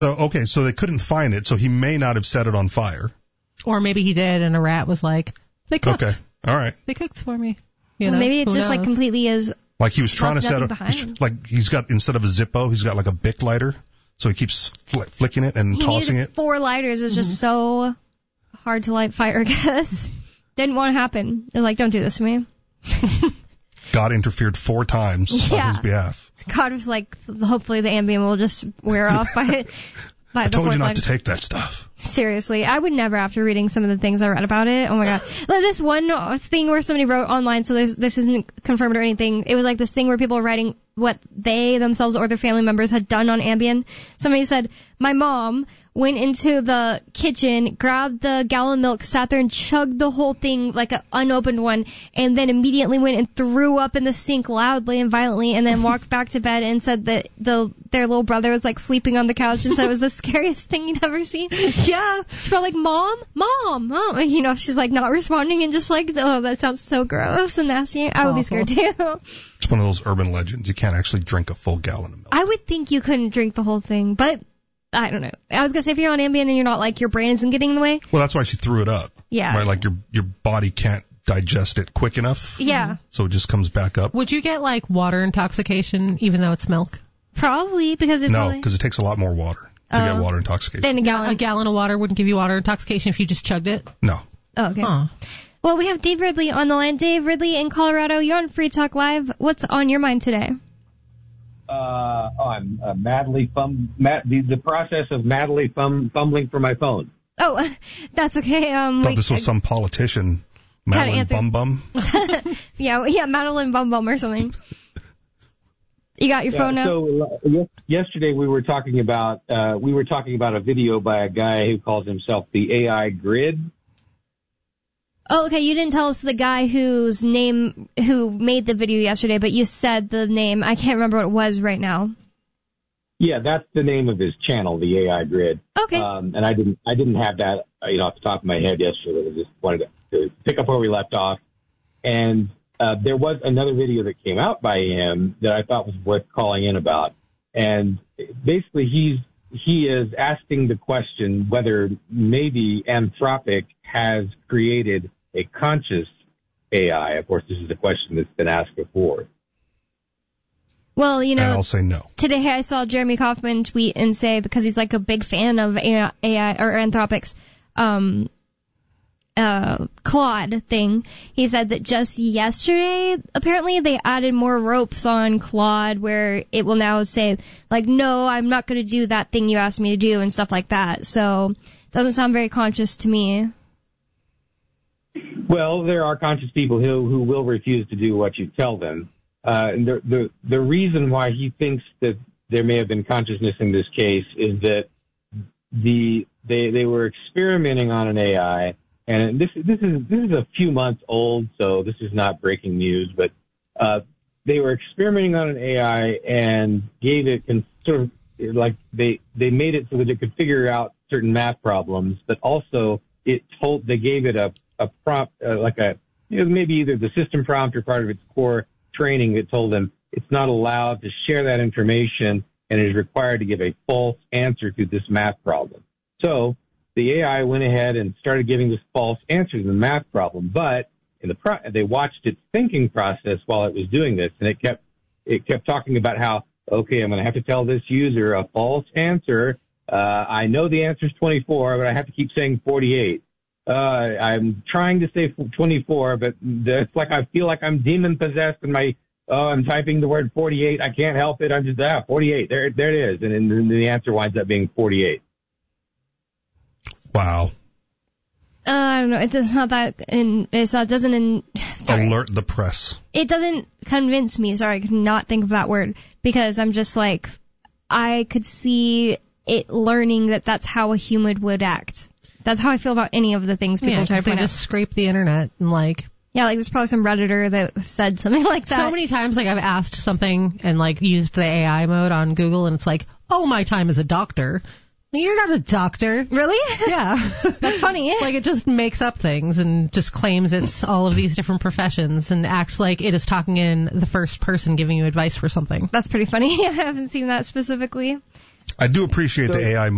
So they couldn't find it, so he may not have set it on fire. Or maybe he did, and a rat was like, they cooked. Okay, all right. They cooked for me. Maybe it Who just knows? like completely is. Like he was trying to set behind. like he's got, instead of a Zippo, he's got like a Bic lighter, so he keeps flicking it and tossing it. 4 lighters is just so hard to light fire, I guess. Didn't want to happen. They're like, don't do this to me. God interfered 4 times on his behalf. God was like, hopefully the Ambien will just wear off by I the told you fourth not line. to take that stuff. Seriously, I would never, after reading some of the things I read about it. Oh my god. Like this one thing where somebody wrote online, so this isn't confirmed or anything. It was like this thing where people were writing what they themselves or their family members had done on Ambien. Somebody said, my mom went into the kitchen, grabbed the gallon of milk, sat there and chugged the whole thing like an unopened one, and then immediately went and threw up in the sink loudly and violently, and then walked back to bed and said that their little brother was like sleeping on the couch and said it was the scariest thing he'd ever seen. Yeah. She's probably like, Mom. And, she's like not responding and just like, oh, that sounds so gross and nasty. I would be scared too. It's one of those urban legends. You can't actually drink a full gallon of milk. I would think you couldn't drink the whole thing, but I don't know. I was going to say, if you're on Ambien and you're not like, your brain isn't getting in the way. Well, that's why she threw it up. Yeah. Right, like your body can't digest it quick enough. Yeah. So it just comes back up. Would you get like water intoxication even though it's milk? Probably, because it because it takes a lot more water to get water intoxication. Then A gallon of water wouldn't give you water intoxication if you just chugged it? No. Oh, okay. Huh. Well, we have Dave Ridley on the line. Dave Ridley in Colorado. You're on Free Talk Live. What's on your mind today? I'm madly the process of madly fumbling for my phone. Oh, that's okay. I thought this was some politician, Madeline Bum. Yeah, Madeline Bum or something. You got your phone now? So yesterday we were talking about a video by a guy who calls himself the AI Grid. Oh, okay. You didn't tell us the guy who made the video yesterday, but you said the name. I can't remember what it was right now. Yeah, that's the name of his channel, the AI Grid. Okay. And I didn't have that, off the top of my head yesterday. I just wanted to pick up where we left off. And there was another video that came out by him that I thought was worth calling in about. And basically he is asking the question whether maybe Anthropic has created a conscious AI. Of course, this is a question that's been asked before. Well, and I'll say no. Today I saw Jeremy Kauffman tweet and say, because he's like a big fan of AI or Anthropic's Claude thing, he said that just yesterday, apparently they added more ropes on Claude where it will now say, like, no, I'm not going to do that thing you asked me to do and stuff like that. So it doesn't sound very conscious to me. Well, there are conscious people who will refuse to do what you tell them. And the reason why he thinks that there may have been consciousness in this case is that they were experimenting on an AI, and this is a few months old, so this is not breaking news, but they were experimenting on an AI and gave it sort of like they made it so that it could figure out certain math problems, but also they gave it a prompt, maybe either the system prompt or part of its core training that told them it's not allowed to share that information and is required to give a false answer to this math problem. So the AI went ahead and started giving this false answer to the math problem, but they watched its thinking process while it was doing this, and it kept talking about how, okay, I'm going to have to tell this user a false answer. I know the answer is 24, but I have to keep saying 48. I'm trying to say 24, but it's like I feel like I'm demon possessed and I'm typing the word 48. I can't help it. I'm just 48. There it is. And then the answer winds up being 48. Wow. I don't know. It's not that, alert the press. It doesn't convince me. Sorry, I could not think of that word, because I'm just like, I could see it learning that that's how a human would act. That's how I feel about any of the things people try to point out. They just scrape the internet and Yeah, there's probably some Redditor that said something like that. So many times, I've asked something and used the AI mode on Google, and it's like, oh, my time as a doctor. You're not a doctor. Really? Yeah. That's funny. It just makes up things and just claims it's all of these different professions and acts like it is talking in the first person giving you advice for something. That's pretty funny. I haven't seen that specifically. I do appreciate the AI